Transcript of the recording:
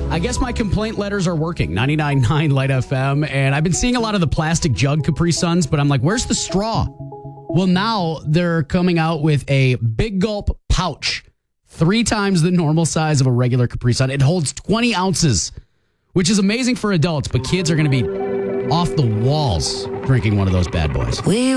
I guess my complaint letters are working. 99.9 Light FM. And I've been seeing a lot of the plastic jug Capri Suns, but I'm like, where's the straw? Well, now they're coming out with a Big Gulp pouch, 3 times the normal size of a regular Capri Sun. It holds 20 ounces, which is amazing for adults, but kids are going to be off the walls drinking one of those bad boys.